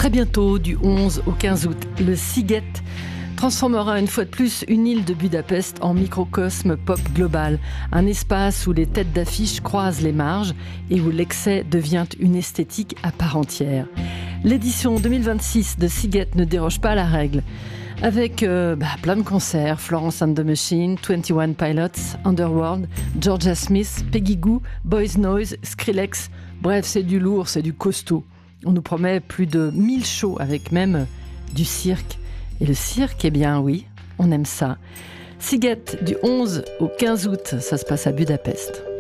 Très bientôt, du 11 au 15 août, le Sziget transformera une fois de plus une île de Budapest en microcosme pop global, un espace où les têtes d'affiche croisent les marges et où l'excès devient une esthétique à part entière. L'édition 2026 de Sziget ne déroge pas à la règle. Avec plein de concerts, Florence and the Machine, 21 Pilots, Underworld, Georgia Smith, Peggy Gou, Boys Noise, Skrillex. Bref, c'est du lourd, c'est du costaud. On nous promet plus de 1000 shows avec même du cirque. Et le cirque, eh bien oui, on aime ça. Sziget du 11 au 15 août, ça se passe à Budapest.